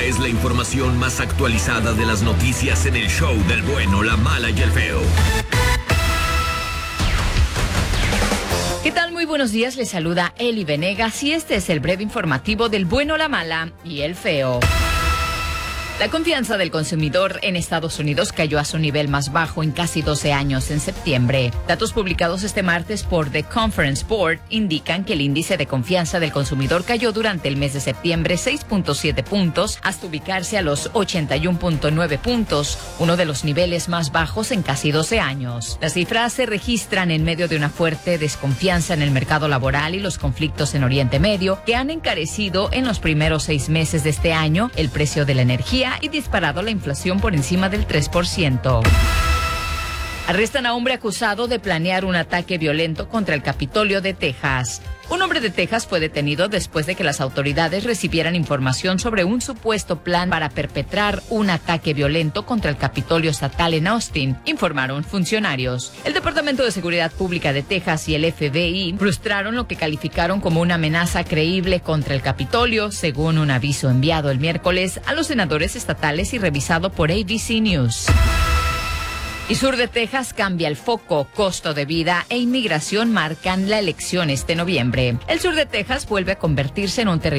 es la información más actualizada de las noticias en el show del bueno, la mala y el feo. ¿Qué tal? Muy buenos días, les saluda Eli Venegas y este es el breve informativo del bueno, la mala y el feo. La confianza del consumidor en Estados Unidos cayó a su nivel más bajo en casi 12 años en septiembre. Datos publicados este martes por The Conference Board indican que el índice de confianza del consumidor cayó durante el mes de septiembre 6.7 puntos hasta ubicarse a los 81.9 puntos, uno de los niveles más bajos en casi 12 años. Las cifras se registran en medio de una fuerte desconfianza en el mercado laboral y los conflictos en Oriente Medio que han encarecido en los primeros 6 meses de este año el precio de la energía y disparado la inflación por encima del 3%. Arrestan a hombre acusado de planear un ataque violento contra el Capitolio de Texas. Un hombre de Texas fue detenido después de que las autoridades recibieran información sobre un supuesto plan para perpetrar un ataque violento contra el Capitolio estatal en Austin, informaron funcionarios. El Departamento de Seguridad Pública de Texas y el FBI frustraron lo que calificaron como una amenaza creíble contra el Capitolio, según un aviso enviado el miércoles a los senadores estatales y revisado por ABC News. Y sur de Texas cambia el foco, costo de vida e inmigración marcan la elección este noviembre. El sur de Texas vuelve a convertirse en un territorio